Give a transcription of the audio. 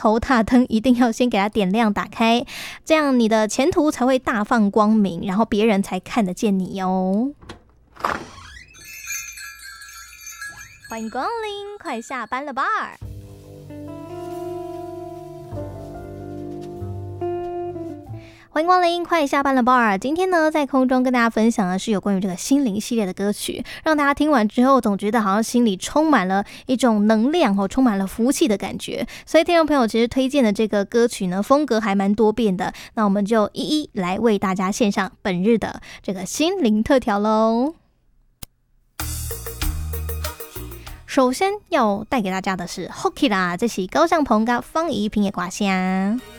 头大灯一定要先给它点亮打开，这样你的前途才会大放光明，然后别人才看得见你哦。欢迎光临，快下班了吧。欢迎光临，快下班了 bar。今天呢，在空中跟大家分享的是有关于这个心灵系列的歌曲，让大家听完之后总觉得好像心里充满了一种能量哦，充满了福气的感觉。所以听众朋友其实推荐的这个歌曲呢，风格还蛮多变的。那我们就一一来为大家献上本日的这个心灵特调喽。首先要带给大家的是 Hoki 啦，这是高尚鹏跟方怡平的歌声。